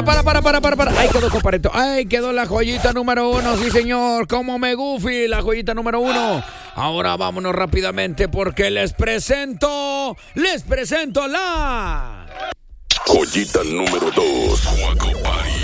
Para. Ahí quedó, comparito. Ahí quedó la joyita número 1, sí, señor. Como me Goofy, la joyita número 1. Ahora vámonos rápidamente porque les presento la... Joyita número 2.